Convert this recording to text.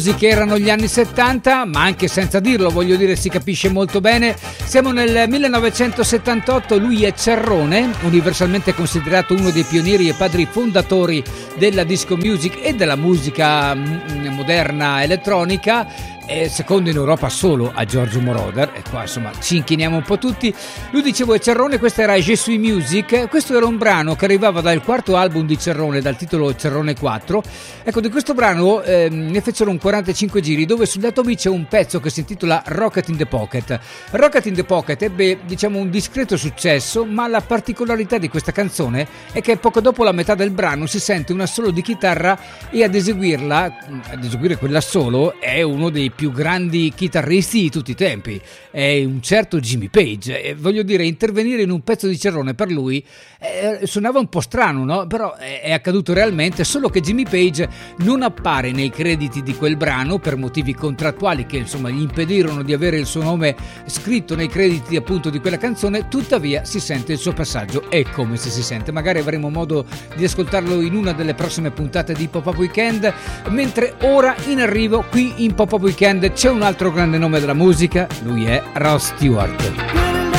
Che erano gli anni 70, ma anche senza dirlo, voglio dire, si capisce molto bene. Siamo nel 1978, lui è Cerrone, universalmente considerato uno dei pionieri e padri fondatori della disco music e della musica moderna elettronica. Secondo in Europa solo a Giorgio Moroder, e qua insomma ci inchiniamo un po' tutti. Lui, dicevo, è Cerrone, questa era Je suis music. Questo era un brano che arrivava dal quarto album di Cerrone, dal titolo Cerrone 4. Ecco, di questo brano ne fecero un 45 giri, dove sul lato B c'è un pezzo che si intitola Rocket in the Pocket. Rocket in the Pocket ebbe, diciamo, un discreto successo, ma la particolarità di questa canzone è che poco dopo la metà del brano si sente un assolo di chitarra, e ad eseguire quella solo è uno dei più grandi chitarristi di tutti i tempi, è un certo Jimmy Page. E voglio dire, intervenire in un pezzo di Cerrone per lui suonava un po' strano, no? Però è accaduto realmente, solo che Jimmy Page non appare nei crediti di quel brano per motivi contrattuali che insomma gli impedirono di avere il suo nome scritto nei crediti appunto di quella canzone. Tuttavia si sente il suo passaggio, e come se si sente, magari avremo modo di ascoltarlo in una delle prossime puntate di Pop-Up Weekend. Mentre ora in arrivo qui in Pop-Up Weekend c'è un altro grande nome della musica, lui è Rod Stewart.